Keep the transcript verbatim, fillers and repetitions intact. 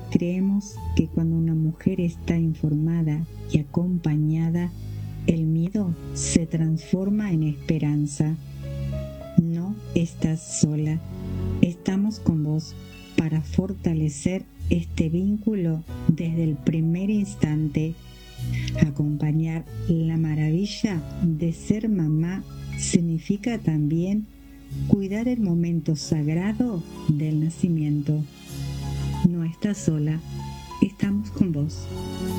Creemos que cuando una mujer está informada y acompañada, el miedo se transforma en esperanza. No estás sola, estamos con vos para fortalecer este vínculo desde el primer instante. Acompañar la maravilla de ser mamá significa también cuidar el momento sagrado del nacimiento. No estás sola, estamos con vos.